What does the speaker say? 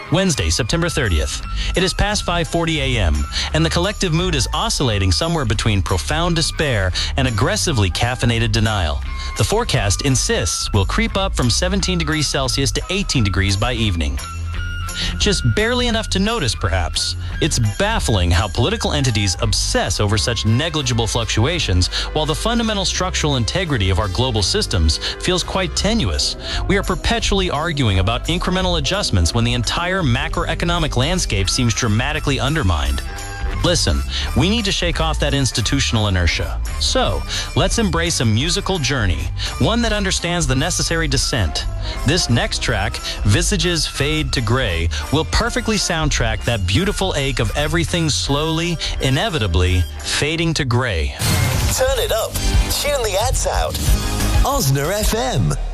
Wednesday, September 30th. It is past 5:40 a.m., and the collective mood is oscillating somewhere between profound despair and aggressively caffeinated denial. The forecast insists we'll creep up from 17 degrees Celsius to 18 degrees by evening. Just barely enough to notice, perhaps. It's baffling how political entities obsess over such negligible fluctuations, while the fundamental structural integrity of our global systems feels quite tenuous. We are perpetually arguing about incremental adjustments when the entire macroeconomic landscape seems dramatically undermined. Listen, we need to shake off that institutional inertia. So, let's embrace a musical journey, one that understands the necessary descent. This next track, Visages Fade to Gray, will perfectly soundtrack that beautiful ache of everything slowly, inevitably, fading to gray. Turn it up. Tune the ads out. Osner FM.